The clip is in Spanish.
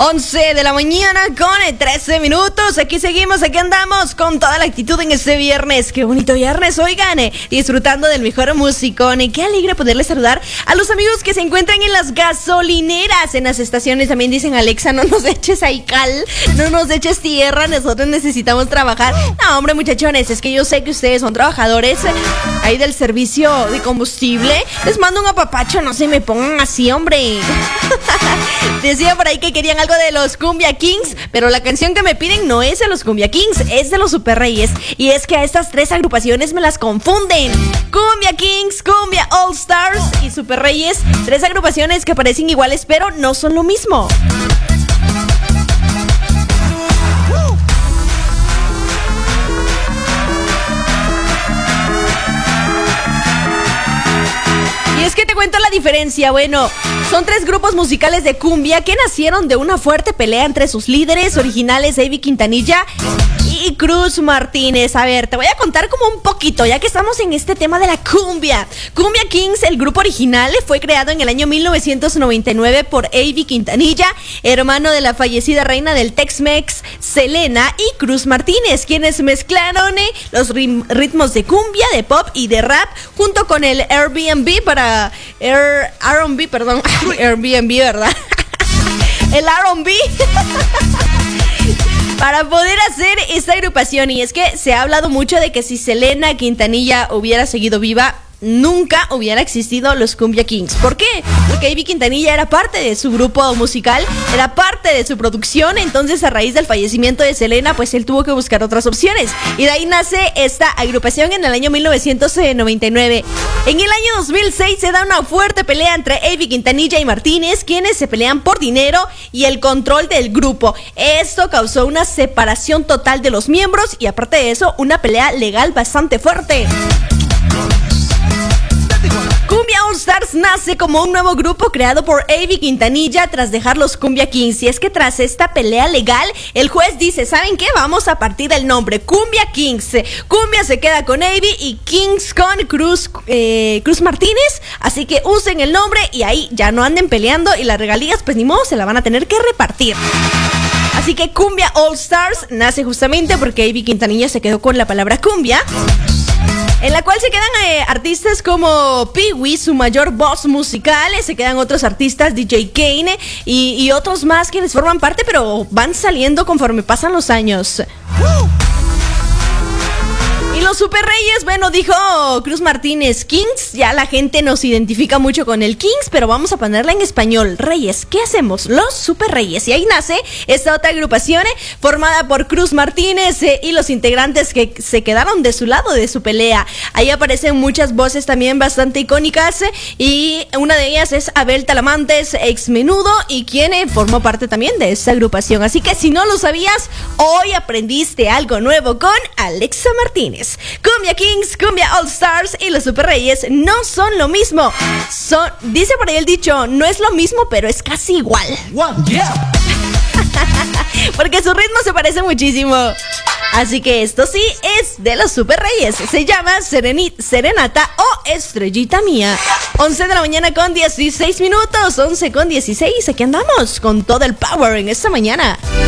11 de la mañana con 13 minutos. Aquí seguimos, aquí andamos con toda la actitud en este viernes. Qué bonito viernes, oigan, disfrutando del mejor musicón. Qué alegre poderles saludar a los amigos que se encuentran en las gasolineras, en las estaciones. También dicen: Alexa, no nos eches ahí cal, no nos eches tierra, nosotros necesitamos trabajar. No, hombre, muchachones, es que yo sé que ustedes son trabajadores ahí del servicio de combustible. Les mando un apapacho, no se me pongan así, hombre. Decía por ahí que querían algo de los Cumbia Kings, pero la canción que me piden no es de los Cumbia Kings, es de los Super Reyes. Y es que a estas tres agrupaciones me las confunden: Cumbia Kings, Cumbia All Stars y Super Reyes. Tres agrupaciones que parecen iguales, pero no son lo mismo. Y es que te cuento la diferencia. Bueno, son tres grupos musicales de cumbia que nacieron de una fuerte pelea entre sus líderes originales, Avi Quintanilla y Cruz Martínez. A ver, te voy a contar como un poquito, ya que estamos en este tema de la cumbia. Cumbia Kings, el grupo original, fue creado en el año 1999 por Avi Quintanilla, hermano de la fallecida reina del Tex-Mex, Selena, y Cruz Martínez, quienes mezclaron los ritmos de cumbia, de pop y de rap, junto con el Airbnb R&B, perdón, Airbnb, ¿verdad? El R&B. Para poder hacer esta agrupación. Y es que se ha hablado mucho de que si Selena Quintanilla hubiera seguido viva, nunca hubiera existido los Cumbia Kings. ¿Por qué? Porque Avi Quintanilla era parte de su grupo musical, era parte de su producción. Entonces, a raíz del fallecimiento de Selena, pues él tuvo que buscar otras opciones, y de ahí nace esta agrupación en el año 1999. En el año 2006 se da una fuerte pelea entre Avi Quintanilla y Martínez, quienes se pelean por dinero y el control del grupo. Esto causó una separación total de los miembros y, aparte de eso, una pelea legal bastante fuerte. Cumbia All Stars nace como un nuevo grupo creado por Avi Quintanilla tras dejar los Cumbia Kings. Y es que tras esta pelea legal, el juez dice: ¿saben qué? Vamos a partir del nombre, Cumbia Kings. Cumbia se queda con Avi y Kings con Cruz Martínez. Así que usen el nombre y ahí ya no anden peleando, y las regalías pues ni modo, se la van a tener que repartir. Así que Cumbia All Stars nace justamente porque Avi Quintanilla se quedó con la palabra cumbia, en la cual se quedan artistas como Pee-wee, su mayor voz musical. Se quedan otros artistas, DJ Kane y otros más quienes forman parte, pero van saliendo conforme pasan los años. Y los Super Reyes, bueno, dijo Cruz Martínez, Kings, ya la gente nos identifica mucho con el Kings, pero vamos a ponerla en español, Reyes. ¿Qué hacemos? Los Super Reyes. Y ahí nace esta otra agrupación formada por Cruz Martínez y los integrantes que se quedaron de su lado de su pelea. Ahí aparecen muchas voces también bastante icónicas, y una de ellas es Abel Talamantes, ex Menudo, y quien formó parte también de esta agrupación. Así que si no lo sabías, hoy aprendiste algo nuevo con Alexa Martínez. Cumbia Kings, Cumbia All Stars y los Super Reyes no son lo mismo. Dice por ahí el dicho, no es lo mismo, pero es casi igual. Porque su ritmo se parece muchísimo. Así que esto sí es de los Super Reyes. Se llama Serenata o Estrellita Mía. 11 de la mañana con 16 minutos. 11 con 16. Aquí andamos con todo el power en esta mañana.